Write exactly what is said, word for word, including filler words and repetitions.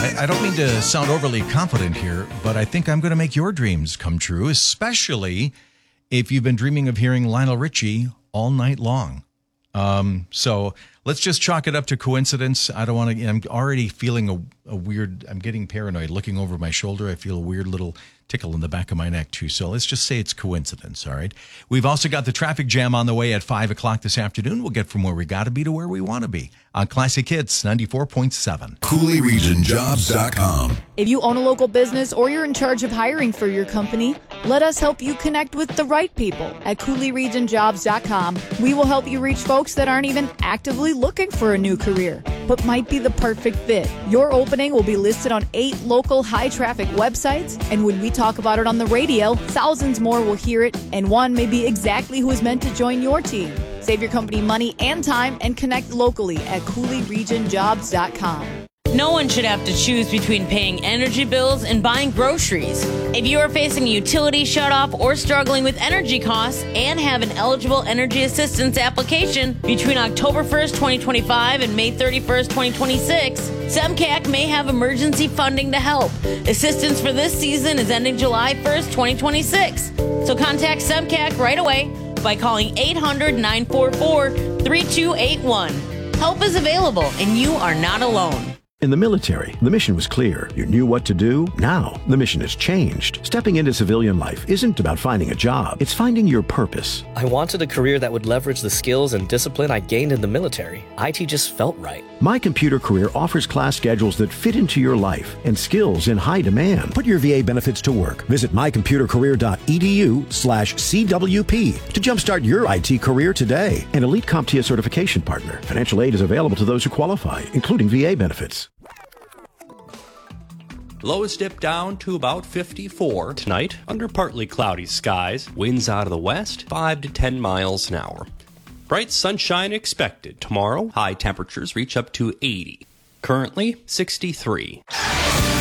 I, I don't mean to sound overly confident here, but I think I'm going to make your dreams come true, especially if you've been dreaming of hearing Lionel Richie all night long. Um, so let's just chalk it up to coincidence. I don't want to, I'm already feeling a, a weird, I'm getting paranoid. Looking over my shoulder, I feel a weird little tickle in the back of my neck too. So let's just say it's coincidence. All right. We've also got the traffic jam on the way at five o'clock this afternoon. We'll get from where we got to be to where we want to be on Classic Hits ninety-four point seven. Cooley Region Jobs dot com. If you own a local business or you're in charge of hiring for your company, let us help you connect with the right people at Cooley Region Jobs dot com. We will help you reach folks that aren't even actively looking for a new career, but might be the perfect fit. Your opening will be listed on eight local high-traffic websites, and when we talk about it on the radio, thousands more will hear it, and one may be exactly who is meant to join your team. Save your company money and time and connect locally at Cooley Region Jobs dot com. No one should have to choose between paying energy bills and buying groceries. If you are facing a utility shutoff or struggling with energy costs and have an eligible energy assistance application between October first, twenty twenty-five and May thirty-first, twenty twenty-six, SEMCAC may have emergency funding to help. Assistance for this season is ending July first, twenty twenty-six. So contact SEMCAC right away by calling eight hundred, nine four four, three two eight one. Help is available and you are not alone. In the military, the mission was clear. You knew what to do. Now, the mission has changed. Stepping into civilian life isn't about finding a job. It's finding your purpose. I wanted a career that would leverage the skills and discipline I gained in the military. I T just felt right. My Computer Career offers class schedules that fit into your life and skills in high demand. Put your V A benefits to work. Visit my computer career dot e d u slash C W P to jumpstart your I T career today. An elite CompTIA certification partner. Financial aid is available to those who qualify, including V A benefits. Lows dip down to about fifty-four tonight under partly cloudy skies. Winds out of the west, five to ten miles an hour. Bright sunshine expected tomorrow. High temperatures reach up to eighty. Currently, sixty-three.